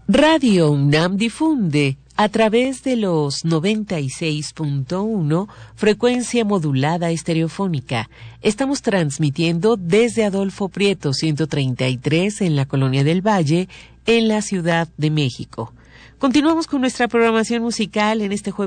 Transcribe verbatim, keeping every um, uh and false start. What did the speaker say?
Radio UNAM difunde a través de los noventa y seis punto uno, frecuencia modulada estereofónica. Estamos transmitiendo desde Adolfo Prieto ciento treinta y tres en la Colonia del Valle, en la Ciudad de México. Continuamos con nuestra programación musical en este jueves